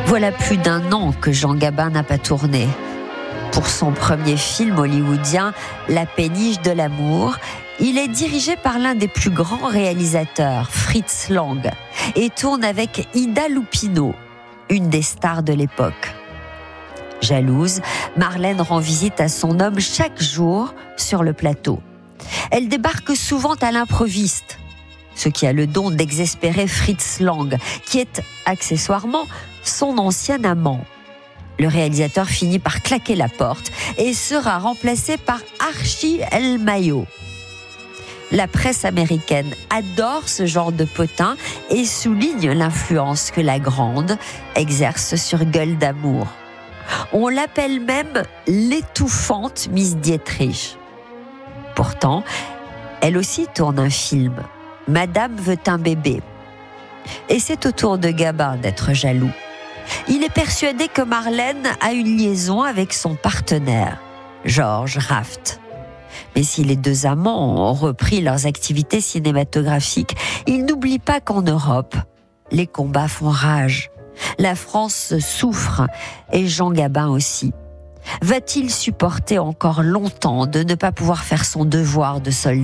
Voilà plus d'1 an que Jean Gabin n'a pas tourné. Pour son premier film hollywoodien, La péniche de l'amour, il est dirigé par l'un des plus grands réalisateurs, Fritz Lang, et tourne avec Ida Lupino, une des stars de l'époque. Jalouse, Marlène rend visite à son homme chaque jour sur le plateau. Elle débarque souvent à l'improviste, ce qui a le don d'exaspérer Fritz Lang, qui est accessoirement son ancien amant. Le réalisateur finit par claquer la porte et sera remplacé par Archie El Mayo. La presse américaine adore ce genre de potin et souligne l'influence que la grande exerce sur Gueule d'amour. On l'appelle même l'étouffante Miss Dietrich. Pourtant, elle aussi tourne un film, Madame veut un bébé. Et c'est au tour de Gabin d'être jaloux. Il est persuadé que Marlène a une liaison avec son partenaire, Georges Raft. Mais si les deux amants ont repris leurs activités cinématographiques, il n'oublie pas qu'en Europe, les combats font rage. La France souffre et Jean Gabin aussi. Va-t-il supporter encore longtemps de ne pas pouvoir faire son devoir de soldat ?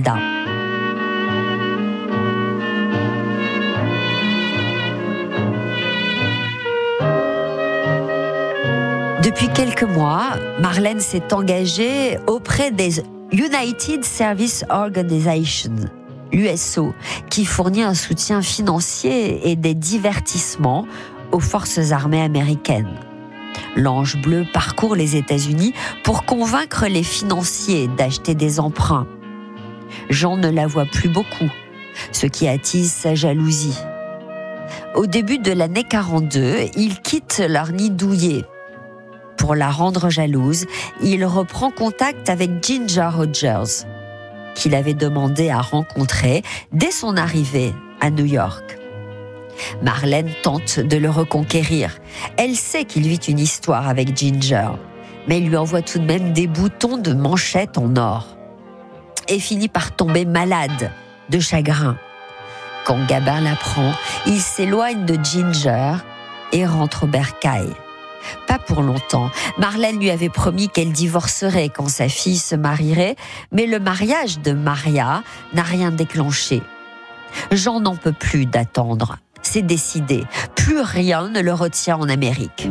Depuis quelques mois, Marlène s'est engagée auprès des United Service Organization, l'USO, qui fournit un soutien financier et des divertissements aux forces armées américaines. L'Ange bleu parcourt les États-Unis pour convaincre les financiers d'acheter des emprunts. Jean ne la voit plus beaucoup, ce qui attise sa jalousie. Au début de l'année 42, ils quittent leur nid douillet. Pour la rendre jalouse, il reprend contact avec Ginger Rogers, qu'il avait demandé à rencontrer dès son arrivée à New York. Marlène tente de le reconquérir. Elle sait qu'il vit une histoire avec Ginger, mais il lui envoie tout de même des boutons de manchette en or. Et finit par tomber malade de chagrin. Quand Gabin l'apprend, il s'éloigne de Ginger et rentre au bercail. Pas pour longtemps. Marlène lui avait promis qu'elle divorcerait quand sa fille se marierait, mais le mariage de Maria n'a rien déclenché. Jean n'en peut plus d'attendre. C'est décidé. Plus rien ne le retient en Amérique.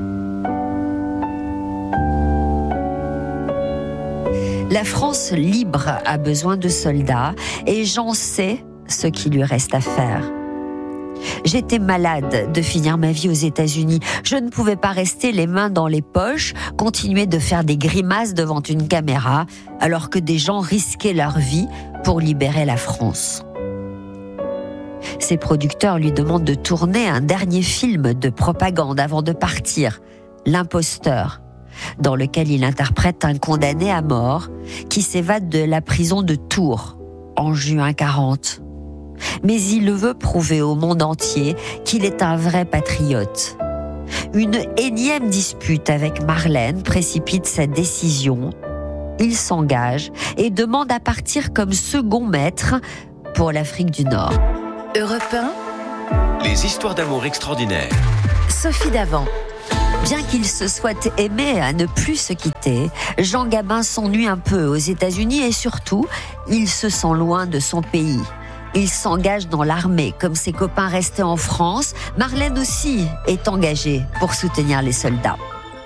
La France libre a besoin de soldats et Jean sait ce qu'il lui reste à faire. J'étais malade de finir ma vie aux États-Unis. Je ne pouvais pas rester les mains dans les poches, continuer de faire des grimaces devant une caméra, alors que des gens risquaient leur vie pour libérer la France. Ses producteurs lui demandent de tourner un dernier film de propagande avant de partir, L'Imposteur, dans lequel il interprète un condamné à mort qui s'évade de la prison de Tours en juin 40. Mais il veut prouver au monde entier qu'il est un vrai patriote. Une énième dispute avec Marlène précipite sa décision. Il s'engage et demande à partir comme second maître pour l'Afrique du Nord. Europe 1. Les histoires d'amour extraordinaires. Sophie Davant. Bien qu'ils se soient aimés à ne plus se quitter, Jean Gabin s'ennuie un peu aux États-Unis et surtout, il se sent loin de son pays. Il s'engage dans l'armée. Comme ses copains restés en France, Marlène aussi est engagée pour soutenir les soldats.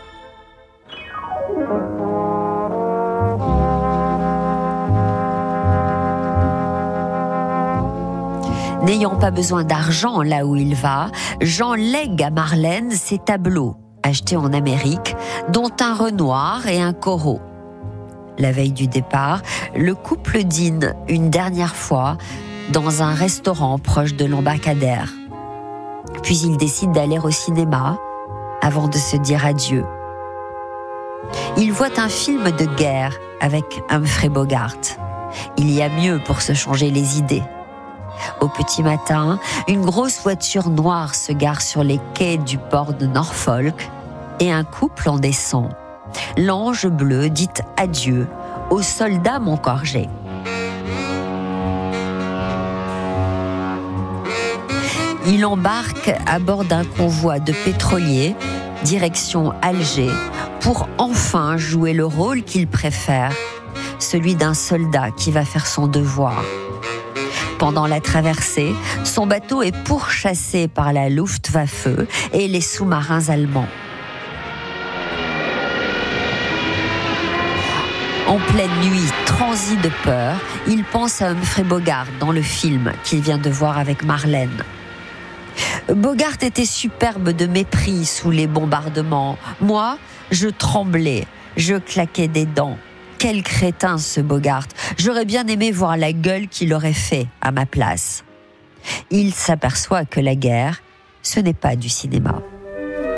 N'ayant pas besoin d'argent là où il va, Jean lègue à Marlène ses tableaux, achetés en Amérique, dont un Renoir et un Corot. La veille du départ, le couple dîne une dernière fois dans un restaurant proche de l'embarcadère. Puis ils décident d'aller au cinéma avant de se dire adieu. Ils voient un film de guerre avec Humphrey Bogart. Il y a mieux pour se changer les idées. Au petit matin, une grosse voiture noire se gare sur les quais du port de Norfolk et un couple en descend. L'Ange bleu dit adieu aux soldats Moncorgé. Il embarque à bord d'un convoi de pétroliers, direction Alger, pour enfin jouer le rôle qu'il préfère, celui d'un soldat qui va faire son devoir. Pendant la traversée, son bateau est pourchassé par la Luftwaffe et les sous-marins allemands. En pleine nuit, transi de peur, il pense à Humphrey Bogart dans le film qu'il vient de voir avec Marlène. Bogart était superbe de mépris sous les bombardements. Moi, je tremblais, je claquais des dents. Quel crétin ce Bogart! J'aurais bien aimé voir la gueule qu'il aurait fait à ma place. Il s'aperçoit que la guerre, ce n'est pas du cinéma.